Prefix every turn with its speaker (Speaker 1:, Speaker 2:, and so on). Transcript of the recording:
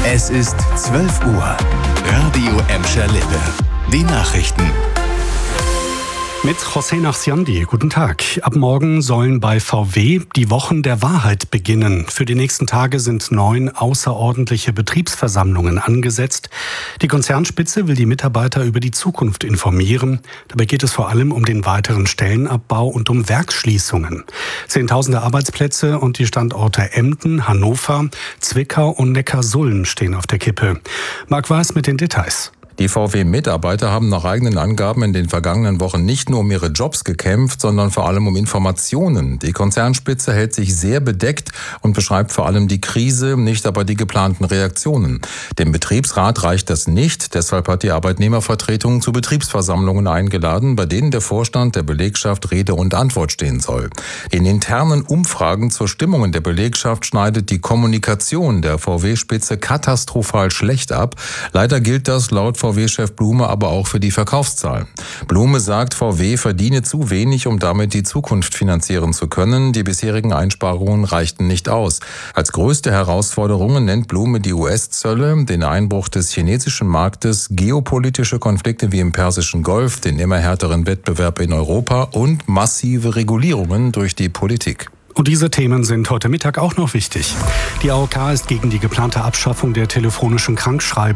Speaker 1: Es ist 12 Uhr. Radio Emscher Lippe. Die Nachrichten.
Speaker 2: Mit Hossein Achsiandi, guten Tag. Ab morgen sollen bei VW die Wochen der Wahrheit beginnen. Für die nächsten Tage sind 9 außerordentliche Betriebsversammlungen angesetzt. Die Konzernspitze will die Mitarbeiter über die Zukunft informieren. Dabei geht es vor allem um den weiteren Stellenabbau und um Werksschließungen. Zehntausende Arbeitsplätze und die Standorte Emden, Hannover, Zwickau und Neckarsulm stehen auf der Kippe. Marc Weiß mit den Details.
Speaker 3: Die VW-Mitarbeiter haben nach eigenen Angaben in den vergangenen Wochen nicht nur um ihre Jobs gekämpft, sondern vor allem um Informationen. Die Konzernspitze hält sich sehr bedeckt und beschreibt vor allem die Krise, nicht aber die geplanten Reaktionen. Dem Betriebsrat reicht das nicht, deshalb hat die Arbeitnehmervertretung zu Betriebsversammlungen eingeladen, bei denen der Vorstand der Belegschaft Rede und Antwort stehen soll. In internen Umfragen zur Stimmung in der Belegschaft schneidet die Kommunikation der VW-Spitze katastrophal schlecht ab. Leider gilt das laut VW-Chef Blume aber auch für die Verkaufszahlen. Blume sagt, VW verdiene zu wenig, um damit die Zukunft finanzieren zu können. Die bisherigen Einsparungen reichten nicht aus. Als größte Herausforderungen nennt Blume die US-Zölle, den Einbruch des chinesischen Marktes, geopolitische Konflikte wie im Persischen Golf, den immer härteren Wettbewerb in Europa und massive Regulierungen durch die Politik.
Speaker 2: Und diese Themen sind heute Mittag auch noch wichtig. Die AOK ist gegen die geplante Abschaffung der telefonischen Krankschreibung